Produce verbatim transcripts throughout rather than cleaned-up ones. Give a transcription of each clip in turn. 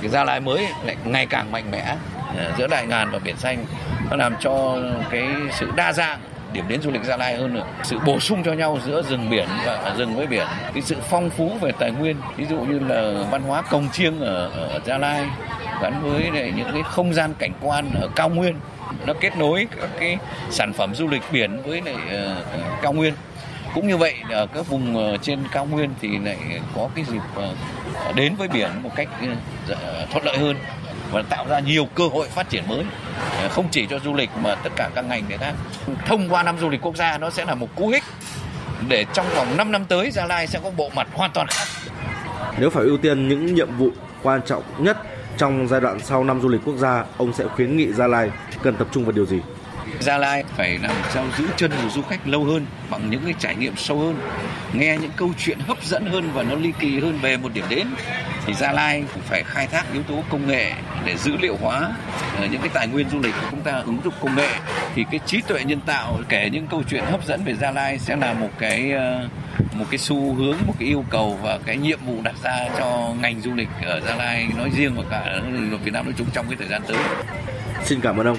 cái Gia Lai mới lại ngày càng mạnh mẽ giữa Đại Ngàn và Biển Xanh. Nó làm cho cái sự đa dạng điểm đến du lịch Gia Lai hơn nữa, sự bổ sung cho nhau giữa rừng biển và rừng với biển, cái sự phong phú về tài nguyên, ví dụ như là văn hóa cồng chiêng ở, ở Gia Lai gắn với lại những cái không gian cảnh quan ở cao nguyên, nó kết nối các cái sản phẩm du lịch biển với lại uh, cao nguyên. Cũng như vậy ở các vùng trên cao nguyên thì lại có cái dịp uh, đến với biển một cách uh, thuận lợi hơn và tạo ra nhiều cơ hội phát triển mới, không chỉ cho du lịch mà tất cả các ngành khác. Thông qua năm du lịch quốc gia nó sẽ là một cú hích để trong vòng năm năm tới Gia Lai sẽ có bộ mặt hoàn toàn khác. Nếu phải ưu tiên những nhiệm vụ quan trọng nhất trong giai đoạn sau năm du lịch quốc gia, ông sẽ khuyến nghị Gia Lai cần tập trung vào điều gì? Gia Lai phải làm sao giữ chân của du khách lâu hơn bằng những cái trải nghiệm sâu hơn, nghe những câu chuyện hấp dẫn hơn và nó ly kỳ hơn về một điểm đến. Thì Gia Lai cũng phải khai thác yếu tố công nghệ để dữ liệu hóa những cái tài nguyên du lịch của chúng ta, ứng dụng công nghệ thì cái trí tuệ nhân tạo kể những câu chuyện hấp dẫn về Gia Lai sẽ là một cái một cái xu hướng, một cái yêu cầu và cái nhiệm vụ đặt ra cho ngành du lịch ở Gia Lai nói riêng và cả Việt Nam nói chung trong cái thời gian tới. Xin cảm ơn ông.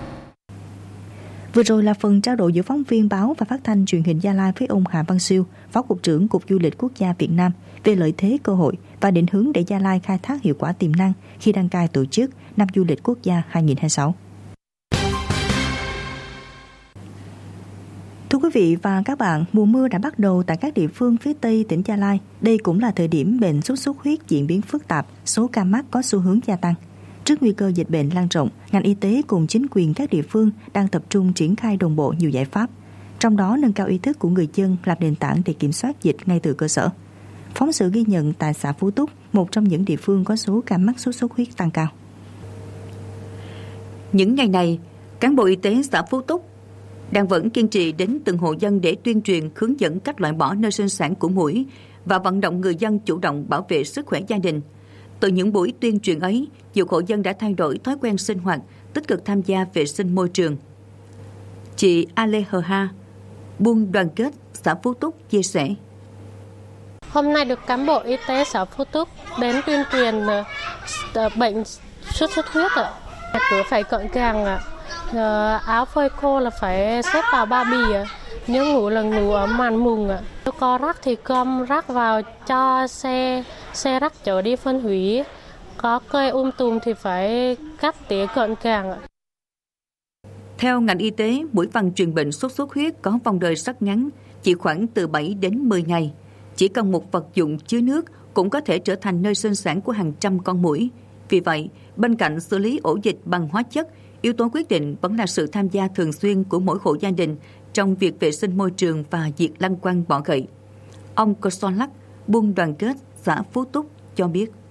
Vừa rồi là phần trao đổi giữa phóng viên báo và phát thanh truyền hình Gia Lai với ông Hà Văn Siêu, Phó Cục trưởng Cục Du lịch Quốc gia Việt Nam về lợi thế, cơ hội và định hướng để Gia Lai khai thác hiệu quả tiềm năng khi đăng cai tổ chức năm du lịch quốc gia hai không hai sáu. Thưa quý vị và các bạn, mùa mưa đã bắt đầu tại các địa phương phía Tây tỉnh Gia Lai. Đây cũng là thời điểm bệnh sốt xuất huyết diễn biến phức tạp, số ca mắc có xu hướng gia tăng. Trước nguy cơ dịch bệnh lan rộng, ngành y tế cùng chính quyền các địa phương đang tập trung triển khai đồng bộ nhiều giải pháp, trong đó nâng cao ý thức của người dân làm nền tảng để kiểm soát dịch ngay từ cơ sở. Phóng sự ghi nhận tại xã Phú Túc, một trong những địa phương có số ca mắc sốt xuất huyết tăng cao. Những ngày này, cán bộ y tế xã Phú Túc đang vẫn kiên trì đến từng hộ dân để tuyên truyền, hướng dẫn cách loại bỏ nơi sinh sản của muỗi và vận động người dân chủ động bảo vệ sức khỏe gia đình. Từ những buổi tuyên truyền ấy, nhiều hộ dân đã thay đổi thói quen sinh hoạt, tích cực tham gia vệ sinh môi trường. Chị Ale Hờ Ha, buôn đoàn kết xã Phú Túc chia sẻ. Hôm nay được cán bộ y tế xã Phú Túc đến tuyên truyền bệnh sốt xuất huyết ạ. Cửa phải gọn gàng ạ. Áo phơi khô là phải xếp vào ba bì ạ. Nếu ngủ là ngủ ở màn mùng ạ. Có rác thì gom rác vào cho xe xe rác chở đi phân hủy. Có cây um tùm thì phải cắt tỉa gọn gàng ạ. Theo ngành y tế, muỗi vằn truyền bệnh sốt xuất huyết có vòng đời rất ngắn, chỉ khoảng từ bảy đến mười ngày. Chỉ cần một vật dụng chứa nước cũng có thể trở thành nơi sinh sản của hàng trăm con muỗi. Vì vậy, bên cạnh xử lý ổ dịch bằng hóa chất, yếu tố quyết định vẫn là sự tham gia thường xuyên của mỗi hộ gia đình trong việc vệ sinh môi trường và diệt lăng quăng bọ gậy. Ông Cơ Son Lắc, buôn đoàn kết xã Phú Túc cho biết.